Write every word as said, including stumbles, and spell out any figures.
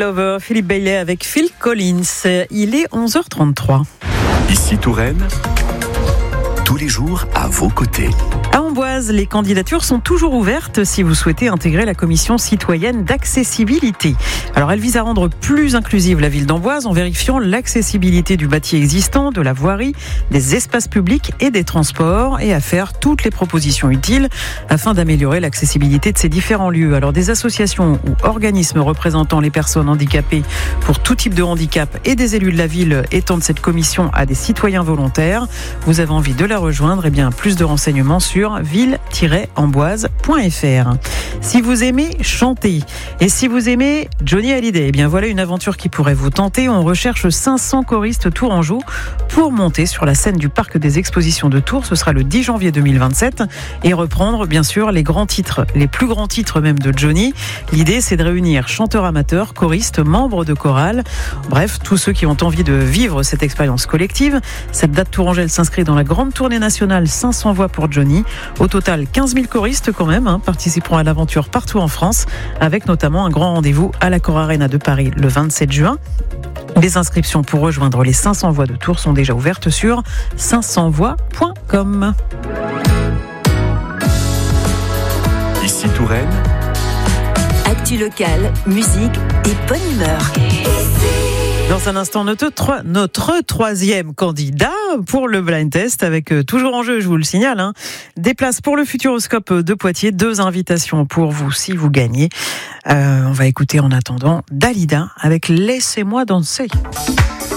Lover, Philippe Bailey avec Phil Collins. Il est onze heures trente-trois. Ici Touraine, tous les jours à vos côtés. À Amboise, les candidatures sont toujours ouvertes si vous souhaitez intégrer la commission citoyenne d'accessibilité. Alors, elle vise à rendre plus inclusive la ville d'Amboise en vérifiant l'accessibilité du bâti existant, de la voirie, des espaces publics et des transports et à faire toutes les propositions utiles afin d'améliorer l'accessibilité de ces différents lieux. Alors, des associations ou organismes représentant les personnes handicapées pour tout type de handicap et des élus de la ville étendent cette commission à des citoyens volontaires. Vous avez envie de la rejoindre? Eh bien, plus de renseignements sur ville tiret amboise point f r. Si vous aimez chanter et si vous aimez Johnny Hallyday, eh bien voilà une aventure qui pourrait vous tenter. On recherche cinq cents choristes tourangeaux pour monter sur la scène du parc des expositions de Tours. Ce sera le dix janvier deux mille vingt-sept et reprendre bien sûr les grands titres, les plus grands titres même de Johnny. L'idée, c'est de réunir chanteurs amateurs, choristes, membres de chorale, bref, tous ceux qui ont envie de vivre cette expérience collective. Cette date tourangelle s'inscrit dans la grande tournée nationale cinq cents voix pour Johnny. Au total, quinze mille choristes quand même hein, participeront à l'aventure partout en France, avec notamment un grand rendez-vous à l'Accor Arena de Paris le vingt-sept juin. Les inscriptions pour rejoindre les cinq cents voix de Tours sont déjà ouvertes sur cinq cents voix point com. Ici Touraine, actu locale, musique et bonne humeur. Dans un instant, notre, tro- notre troisième candidat pour le blind test avec euh, toujours en jeu, je vous le signale, hein, des places pour le Futuroscope de Poitiers, deux invitations pour vous si vous gagnez. Euh, on va écouter en attendant Dalida avec Laissez-moi danser.